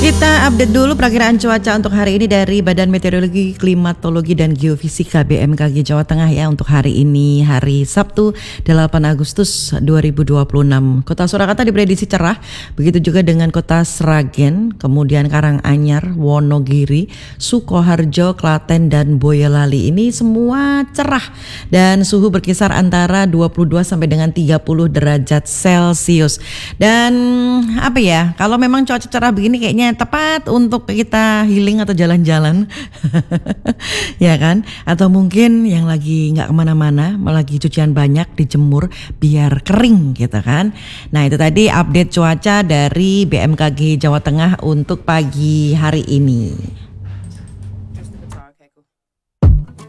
Kita update dulu perakiraan cuaca untuk hari ini dari Badan Meteorologi, Klimatologi dan Geofisika BMKG Jawa Tengah ya untuk hari ini, hari Sabtu 8 Agustus 2026. Kota Surakarta diprediksi cerah, begitu juga dengan kota Sragen, kemudian Karanganyar, Wonogiri, Sukoharjo, Klaten dan Boyolali. Ini semua cerah dan suhu berkisar antara 22 sampai dengan 30 derajat Celcius. Dan apa ya, kalau memang cuaca cerah begini kayaknya tepat untuk kita healing atau jalan-jalan. Ya kan, atau mungkin yang lagi nggak kemana-mana, lagi cucian banyak dijemur biar kering gitu kan. Nah itu tadi update cuaca dari BMKG Jawa Tengah untuk pagi hari ini.